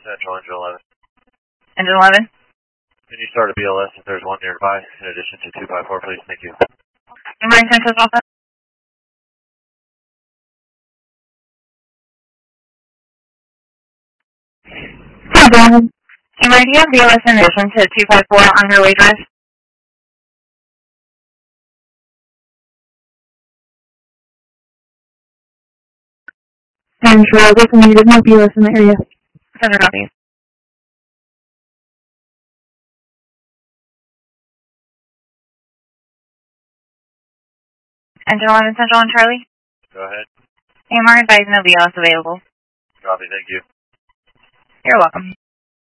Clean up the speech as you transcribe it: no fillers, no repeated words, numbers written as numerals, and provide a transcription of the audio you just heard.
Central, Engine 11. Engine 11? Can you start a BLS if there's one nearby, in addition to 254, please? Thank you. Marine Central also? Hi, Brandon. Marine, do you have BLS in addition to 254 on your way drive? Central, listen, there's no BLS in the area. Central copies. Engine 11 Central on Charlie? Go ahead. AMR advised no BLS available. Copy, thank you. You're welcome.